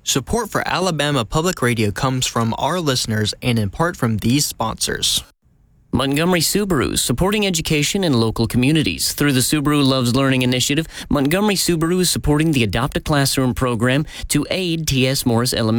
Support for Alabama Public Radio comes from our listeners and in part from these sponsors. Montgomery Subaru, supporting education in local communities. Through the Subaru Loves Learning initiative, Montgomery Subaru is supporting the Adopt a Classroom program to aid T.S. Morris Elementary